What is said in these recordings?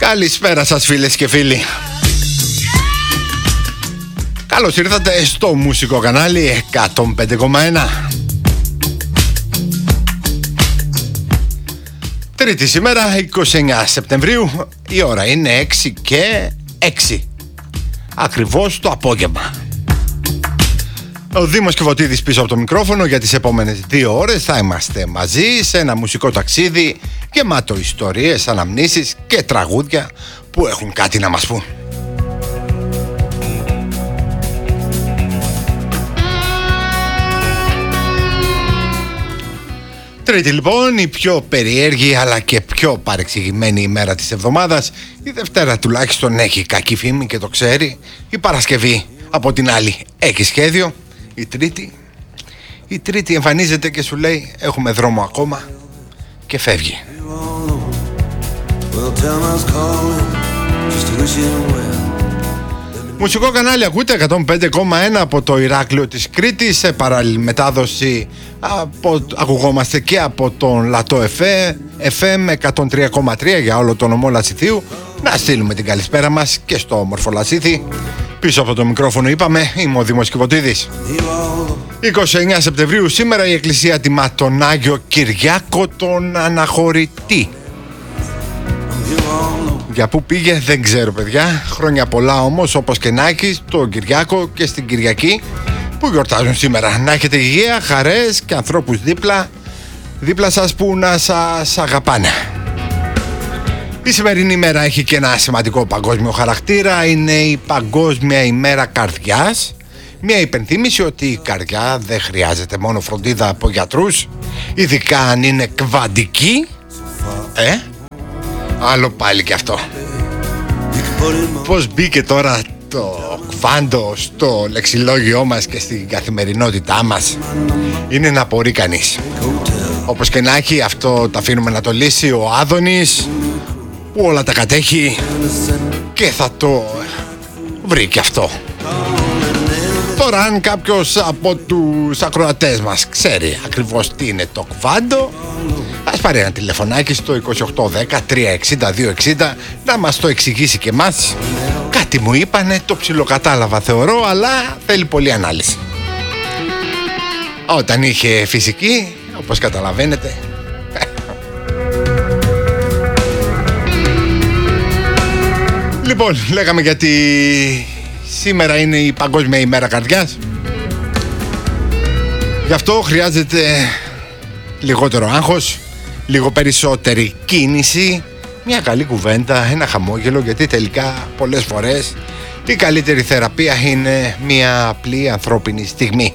Καλησπέρα σας φίλες και φίλοι. Καλώς ήρθατε στο μουσικό κανάλι 105,1. Τρίτη σήμερα, 29 Σεπτεμβρίου. Η ώρα είναι 6 και 6. Ακριβώς το απόγευμα. Ο Δήμος Κιβωτίδης πίσω από το μικρόφωνο. Για τις επόμενες 2 ώρες θα είμαστε μαζί σε ένα μουσικό ταξίδι γεμάτο ιστορίες, αναμνήσεις και τραγούδια που έχουν κάτι να μας πούν. Τρίτη λοιπόν, η πιο περίεργη αλλά και πιο παρεξηγημένη ημέρα της εβδομάδας. Η Δευτέρα τουλάχιστον έχει κακή φήμη και το ξέρει. Η Παρασκευή από την άλλη έχει σχέδιο. Η Τρίτη εμφανίζεται και σου λέει έχουμε δρόμο ακόμα και φεύγει. Μουσικό κανάλι ακούτε 105,1 από το Ηράκλειο της Κρήτης. Σε παράλληλη μετάδοση ακουγόμαστε και από τον Λατό FM 103,3 για όλο το νομό Λασιθίου. Να στείλουμε την καλησπέρα μας και στο όμορφο Λασίθι. Πίσω από το μικρόφωνο είπαμε, είμαι ο Δήμος Κιβωτίδης. 29 Σεπτεμβρίου σήμερα η Εκκλησία τιμά τον Άγιο Κυριάκο τον Αναχωρητή. Για πού πήγε δεν ξέρω παιδιά. Χρόνια πολλά όμως όπως και να έχει τον Κυριάκο και στην Κυριακή που γιορτάζουν σήμερα. Να έχετε υγεία, χαρές και ανθρώπους δίπλα σας που να σας αγαπάνε. Η σημερινή ημέρα έχει και ένα σημαντικό παγκόσμιο χαρακτήρα. Είναι η Παγκόσμια ημέρα καρδιάς. Μια υπενθύμηση ότι η καρδιά δεν χρειάζεται μόνο φροντίδα από γιατρούς, ειδικά αν είναι κβαντική. Άλλο πάλι και αυτό. Πώς μπήκε τώρα το κβάντο στο λεξιλόγιό μας και στην καθημερινότητά μας, είναι να απορεί κανείς. Όπως και να έχει, αυτό τα αφήνουμε να το λύσει ο Άδωνης που όλα τα κατέχει και θα το βρει και αυτό. Τώρα αν κάποιος από τους ακροατές μας ξέρει ακριβώς τι είναι το κβάντο, ας πάρει ένα τηλεφωνάκι στο 2810-360-260 να μας το εξηγήσει και μας. Κάτι μου είπανε, το ψιλοκατάλαβα θεωρώ, αλλά θέλει πολλή ανάλυση. Όταν είχε φυσική, όπως καταλαβαίνετε. Λοιπόν, λέγαμε γιατί σήμερα είναι η Παγκόσμια ημέρα καρδιάς. Γι' αυτό χρειάζεται λιγότερο άγχος, λίγο περισσότερη κίνηση, μια καλή κουβέντα, ένα χαμόγελο, γιατί τελικά πολλές φορές η καλύτερη θεραπεία είναι μια απλή ανθρώπινη στιγμή.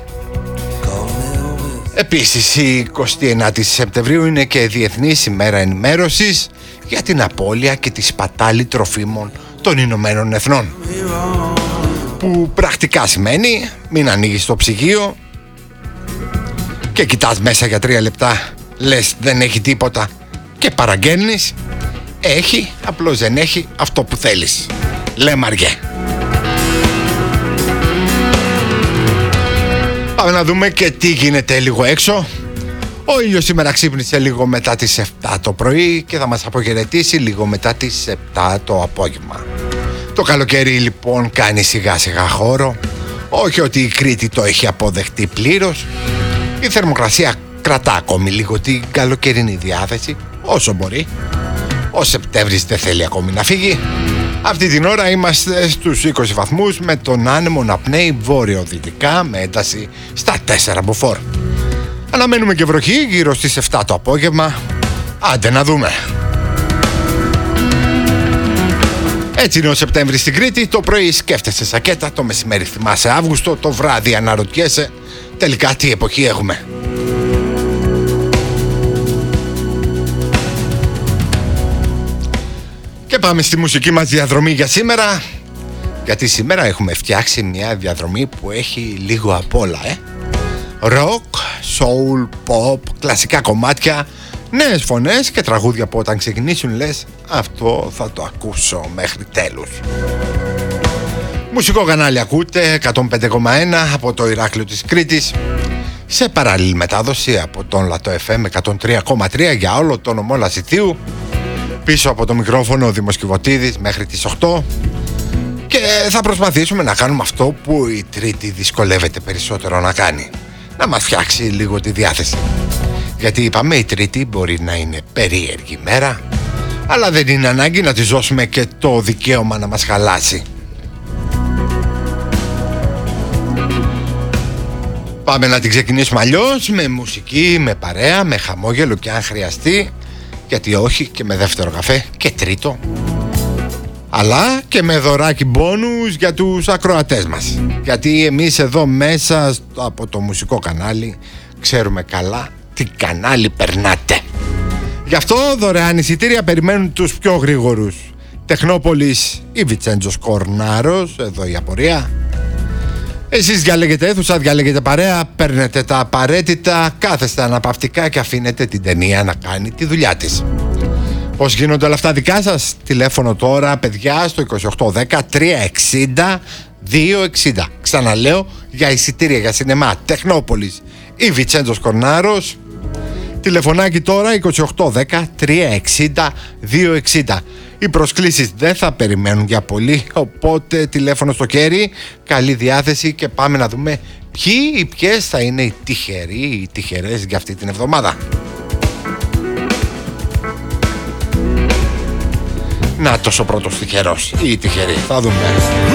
Επίσης η 29η Σεπτεμβρίου είναι και Διεθνής ημέρα ενημέρωσης για την απώλεια και τη σπατάλη τροφίμων των Ηνωμένων Εθνών, που πρακτικά σημαίνει μην ανοίγεις το ψυγείο και κοιτάς μέσα για 3 λεπτά, λες δεν έχει τίποτα και παραγγέλνεις. Έχει, απλώς δεν έχει αυτό που θέλεις. Λέμε αργέ. Πάμε να δούμε και τι γίνεται λίγο έξω. Ο ήλιος σήμερα ξύπνησε λίγο μετά τις 7 το πρωί και θα μας αποχαιρετήσει λίγο μετά τις 7 το απόγευμα. Το καλοκαίρι λοιπόν κάνει σιγά σιγά χώρο. Όχι ότι η Κρήτη το έχει αποδεχτεί πλήρως. Η θερμοκρασία κρατά ακόμη λίγο την καλοκαιρινή διάθεση όσο μπορεί. Ο Σεπτέμβρης δεν θέλει ακόμη να φύγει. Αυτή την ώρα είμαστε στους 20 βαθμούς με τον άνεμο να πνέει βόρειο-δυτικά με ένταση στα 4 μποφόρ. Αναμένουμε και βροχή γύρω στις 7 το απόγευμα. Άντε να δούμε. Έτσι είναι ο Σεπτέμβρης στην Κρήτη. Το πρωί σκέφτεσαι σακέτα, το μεσημέρι θυμάσαι Αύγουστο, το βράδυ αναρωτιέσαι τελικά τι εποχή έχουμε. Και πάμε στη μουσική μας διαδρομή για σήμερα. Γιατί σήμερα έχουμε φτιάξει μια διαδρομή που έχει λίγο απ' όλα. Rock, soul, pop, κλασικά κομμάτια, νέες φωνές και τραγούδια που όταν ξεκινήσουν λες αυτό θα το ακούσω μέχρι τέλους. Μουσικό κανάλι ακούτε 105,1 από το Ηράκλειο της Κρήτης. Σε παράλληλη μετάδοση από τον Λατό FM 103,3 για όλο το νομό Λασιθίου. Πίσω από το μικρόφωνο ο Δήμος Κιβωτίδης μέχρι τις 8 και θα προσπαθήσουμε να κάνουμε αυτό που η Τρίτη δυσκολεύεται περισσότερο να κάνει. Να μας φτιάξει λίγο τη διάθεση. Γιατί είπαμε η Τρίτη μπορεί να είναι περίεργη μέρα, αλλά δεν είναι ανάγκη να της δώσουμε και το δικαίωμα να μας χαλάσει. Πάμε να την ξεκινήσουμε αλλιώς, με μουσική, με παρέα, με χαμόγελο και αν χρειαστεί, γιατί όχι και με δεύτερο καφέ και τρίτο, αλλά και με δωράκι μπόνους για τους ακροατές μας. Γιατί εμείς εδώ μέσα από το μουσικό κανάλι ξέρουμε καλά τι κανάλι περνάτε. Γι' αυτό δωρεάν εισιτήρια περιμένουν τους πιο γρήγορους. Τεχνόπολης ή Βιτσέντζος Κορνάρος, εδώ η απορία. Εσείς διαλέγετε αίθουσα, διαλέγετε παρέα, παίρνετε τα απαραίτητα, κάθεστε αναπαυτικά και αφήνετε την ταινία να κάνει τη δουλειά της. Πώς γίνονται όλα αυτά δικά σας? Τηλέφωνο τώρα, παιδιά, στο 2810-360-260. Ξαναλέω, για εισιτήρια για σινεμά Τεχνόπολης ή Βιτσέντζος Κορνάρος. Τηλεφωνάκι τώρα 2810-360-260. Οι προσκλήσεις δεν θα περιμένουν για πολύ, οπότε τηλέφωνο στο χέρι, καλή διάθεση και πάμε να δούμε ποιοι ή ποιες θα είναι οι τυχεροί ή οι τυχερές για αυτή την εβδομάδα. Να τόσο πρώτος τυχερός ή τυχερή, θα δούμε.